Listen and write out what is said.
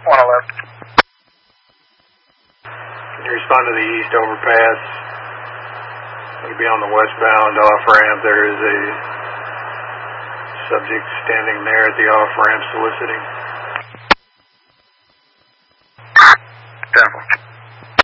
Can you respond to the east overpass? It'll be on the westbound off-ramp. There is a subject standing there at the off-ramp soliciting. 10-4.